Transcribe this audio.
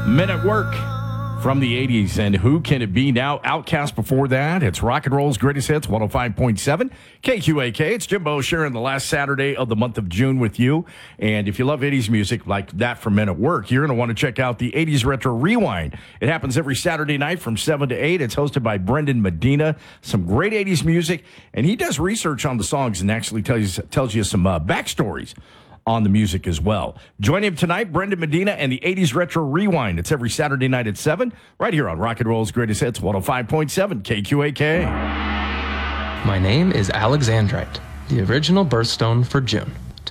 Men at Work from the 80s. And who can it be now? Outkast before that. It's Rock and Roll's Greatest Hits, 105.7 KQAK. It's Jimbo sharing the last Saturday of the month of June with you. And if you love 80s music like that from Men at Work, you're going to want to check out the 80s Retro Rewind. It happens every Saturday night from 7 to 8. It's hosted by Brendan Medina. Some great 80s music. And he does research on the songs and actually tells you some backstories on the music as well. Join him tonight, Brendan Medina and the 80s Retro Rewind. It's every Saturday night at 7, right here on Rock and Roll's Greatest Hits, 105.7 KQAK. My name is Alexandrite, the original birthstone for June.